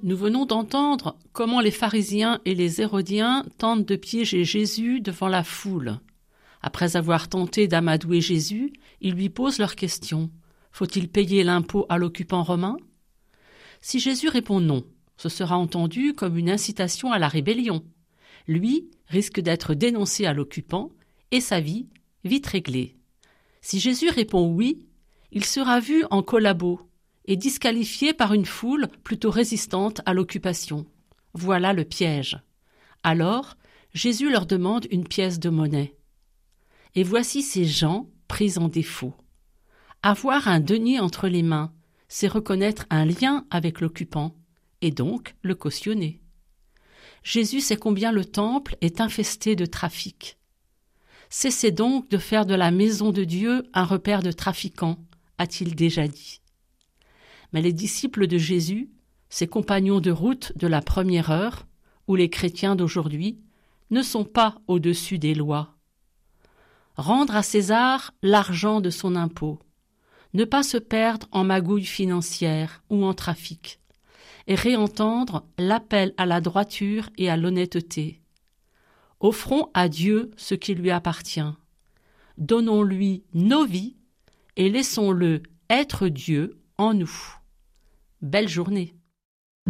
Nous venons d'entendre comment les pharisiens et les hérodiens tentent de piéger Jésus devant la foule. Après avoir tenté d'amadouer Jésus, ils lui posent leur question. Faut-il payer l'impôt à l'occupant romain ? Si Jésus répond non, ce sera entendu comme une incitation à la rébellion. Lui risque d'être dénoncé à l'occupant et sa vie vite réglée. Si Jésus répond oui, il sera vu en collabo et disqualifié par une foule plutôt résistante à l'occupation. Voilà le piège. Alors, Jésus leur demande une pièce de monnaie. Et voici ces gens pris en défaut. Avoir un denier entre les mains, c'est reconnaître un lien avec l'occupant, et donc le cautionner. Jésus sait combien le temple est infesté de trafic. Cessez donc de faire de la maison de Dieu un repère de trafiquants, a-t-il déjà dit. Mais les disciples de Jésus, ses compagnons de route de la première heure, ou les chrétiens d'aujourd'hui, ne sont pas au-dessus des lois. Rendre à César l'argent de son impôt, ne pas se perdre en magouilles financières ou en trafic, et réentendre l'appel à la droiture et à l'honnêteté. Offrons à Dieu ce qui lui appartient. Donnons-lui nos vies et laissons-le être Dieu en nous. Belle journée.